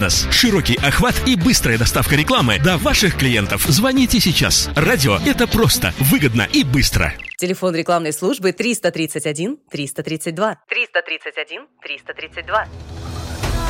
бизнес. Широкий охват и быстрая доставка рекламы до ваших клиентов. Звоните сейчас. Радио – это просто, выгодно и быстро. Телефон рекламной службы 331 332. 331 332.